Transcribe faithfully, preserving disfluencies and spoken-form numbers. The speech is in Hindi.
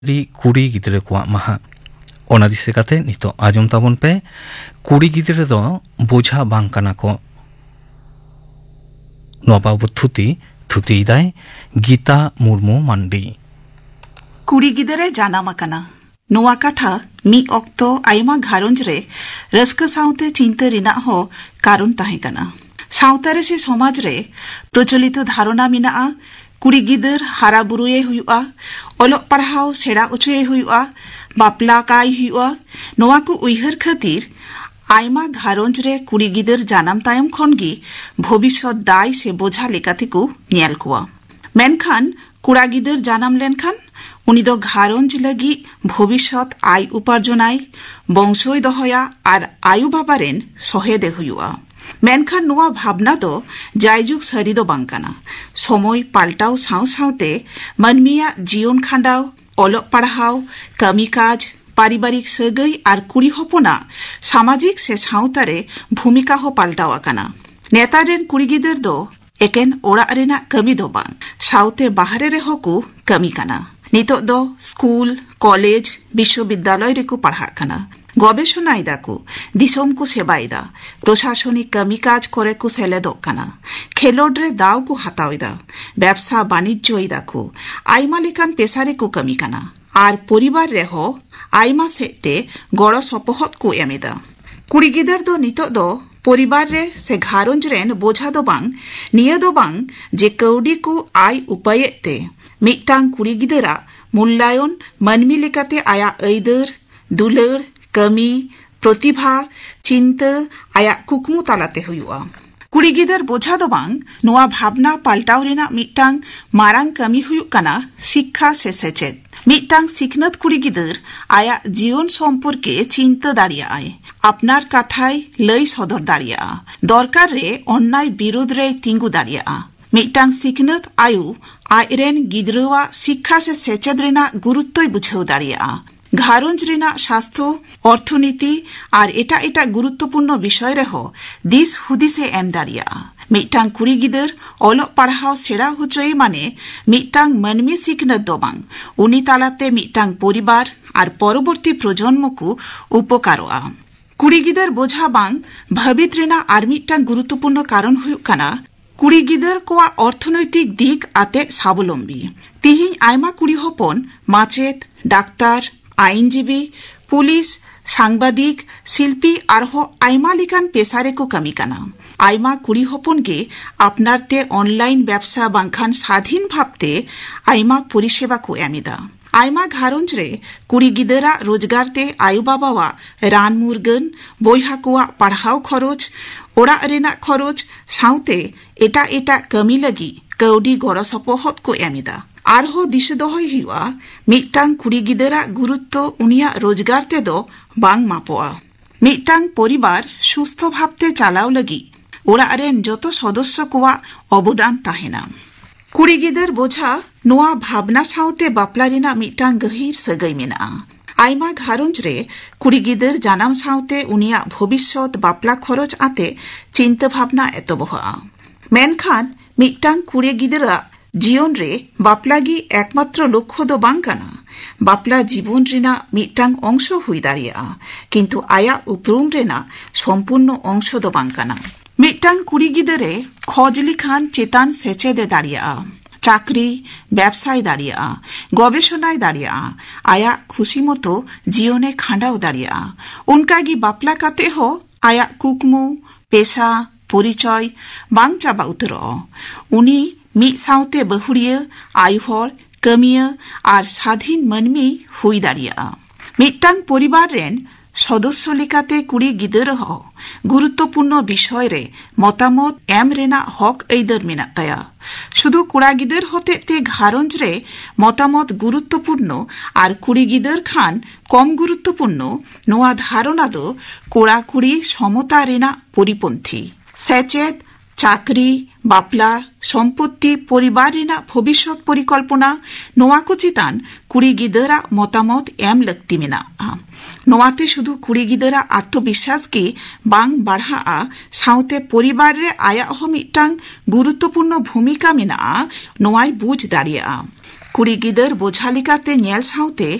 कुड़ी गिद्रे को महा ओना दिसे काते नितो आजम ताबन पे कुड़ी गिद्रे दो बोझा बांग काना को नवाबु थुती थुती दाय गीता मुर्मू मांडी कुड़ी गिद्रे जाना मकाना नोआ कथा मी ऑक्तो आयमा घारोंज रे रस्क साउते चिंता रिना हो कारण ताहे कना साउतारे से समाज रे प्रचलित धारणा मिना कुड़ी गिदर हारा बुरुए हुआ ओलोक पढ़ाओ सेड़ा उचुए हुआ बापला काय हुआ नोआ को उइहर खातिर आयमा घारोंज रे कुड़ी गिदर जानाम तायम खनगी भविष्यत दाय से बोझा लेकाते को न्याल कुआ मेनखान कुड़ा गिदर जानाम लेनखान उनी दो घारोंज लगी भविष्यत आय उपार्जनाय बंशोय दहया आर आयु बाबारेन सहेदे हुआ मेनखान नोआ भावना दो जायजुग सरी दो बांकाना समय पाल्टाव साव सावते मनमिया जीवन खांडाव ओलोक पढ़ाव कमी काज पारिवारिक सगई आर कुड़ी हपना सामाजिक से सावतारे भूमिका हो पाल्टाव आकाना नेतारेन कुड़ी गिदर दो एकेन ओड़ाग रेना कमी दो बांग सावते बाहरे रेहो को कमी काना नितो दो स्कूल कॉलेज विश्वविद्यालय रेको पढ़ा काना गवेषणाय दाको दिसोम को सेवायदा प्रशासनिक कमी काज करे को सेलेदोग काना खेलोड रे दाव को हातावदा व्यवसा वाणिज्य दाको आयमा लेकान पेसारे को कमी काना आर परिवार रेहो आयमा सेते गड़ो सपोहत को एमेदा कुड़ी गिदर दो नितो दो परिवार रे से घारोंज रेन बोझा दो बांग निया दो बांग जे कौडी को आय उपायते मिटांग कुड़ी गिदरा मूल्यायन मनमी लेकाते आया ऐदर दुलर कमी प्रतिभा चिंता आया कुकमु तालाते हुआ कुड़ी गिदर बोझा दो बांग नोआ भावना पाल्टाव रेना मिटांग मारांग कमी हुयुक काना शिक्षा से सेचेद मिटांग सिखनत कुड़ी गिदर आया जीवन सम्पर्के चिंता दाड़िया आय आपनार कथाय लई सदर दाड़िया दरकार रे अन्याय विरोध रे तिंगु दाड़िया मिटांग सिखनत आयु आयरेन गिदरवा शिक्षा से सेचेद रेना गुरुत्वय बुझाव दाड़िया घारोंज रेना स्वास्थ्य अर्थनीति और एटा एटा गुरुत्वपूर्ण विषय रेहो दिस हुदिसे एम दाड़िया मिटांग कुड़ी गिदर ओलोक पढ़ाव सेड़ा होचोय माने मिटांग मनमी सिखनत दो बांग उनी तालाते मिटांग परिवार और परवर्ती प्रजन्म को उपकारोआ कुड़ी गिदर बोझा बांग भवित रेना आर मिटांग गुरुत्वपूर्ण कारण हुयुक काना कुड़ी गिदर कोआ अर्थनैतिक दिक आते स्वावलम्बी तिहिन आयमा कुड़ी हपन माचेत डाक्तार आईनजीवी पुलिस सांबादिक शिल्पी आरहो आयमा लेकान पेसारे को कमी काना आयमा कुड़ी हपन गे आपनारते ऑनलाइन व्यवसा बांखान स्वाधीन भावते आयमा परिसेवा को एमिदा आयमा घारोंज रे कुड़ी गिदरा रोजगारते आयु बाबावा रान मुरगन बोयहा कोआ पढ़ाव खरोच ओड़ाग रेना खरोच साउते एटा एटा कमी लगी कौडी गड़ो सपोहत को एमिदा आरहो दिशे दोहय हुआ मिटांग कुड़ी गिदरा गुरुत्व उनिया रोजगार ते दो बांग मापोआ मिटांग परिवार सुस्थ भावते चालाव लगी ओड़ाग रेन जतो सदस्य कोआ अवदान ताहेना कुड़ी गिदर बोझा नोआ भावना साउते बापला रेना मिटांग गहीर सगई मेना आयमा घारोंज रे कुड़ी गिदर जानाम साउते उनिया भविष्यत बापला खरच आते चिंता भावना एतबहा मेनखान मिटांग कुड़ी गिदरा जीवन रे बापलागी एकमात्र लक्ष्य दो बांग काना बापला जीवन रेना मिटांग अंश हुई दाड़िया किंतु आया उपरुम रेना सम्पूर्ण अंश दो बांग काना मिटांग कुड़ी गिदरे खोजली खान चेतान सेचेदे दाड़िया चाकरी व्यवसाय दाड़िया गवेषणाय दाड़िया आया खुशी मतो जीवने खांडाव दाड़िया उनकागी बापला काते हो आया कुकमु पेशा परिचय बांग चाबा उतर उनी मी साउते बहुड़िया आयुहर कमिया और स्वाधीन मनमी हुई दाड़िया मिटांग परिवार रेन सदस्य लेकाते कुड़ी गिदर हो गुरुत्वपूर्ण विषय रे मतामत एम रेना हक ऐदर मेना ताया शुधु कुड़ा गिदर होते ते घारोंज रे मतामत गुरुत्वपूर्ण और कुड़ी गिदर खान कम गुरुत्वपूर्ण नोआ धारणा दो कुड़ा कुड़ी समता रेना परिपंथी सेचेत चाकरी बापला सम्पत्ति परिवार रेना भविष्यत परिकल्पना नोआ को चितान कुड़ी गिदरा मतामत एम लगती मेना नोआते शुधु कुड़ी गिदरा आत्मविश्वास की बांग बढ़ा साउते परिवार रे आया हो मिटांग गुरुत्वपूर्ण भूमिका मेना नोआई बुझ दाड़िया कुड़ी गिदर बोझा लेकाते नेल साउते